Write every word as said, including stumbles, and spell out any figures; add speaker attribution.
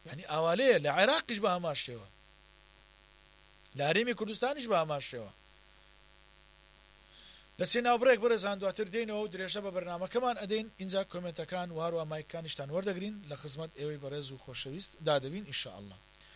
Speaker 1: یعنی ئاوالەیە لە عێراقیش بە هەمان شێوە، لە هەرێمی کوردستانیش بە هەمان شێوە. دەچێ ناوبڕێک بەرەزان دواتر دێنەوە و درێژە بە بەرنامەکەمان ئەدەین. اینجا کۆمنتەکان و هەروە مایکانیشتان وەردەگرین لە خزمەت ئێوەی بەڕێز و خۆشەویست دادەبین ئینشاءالله.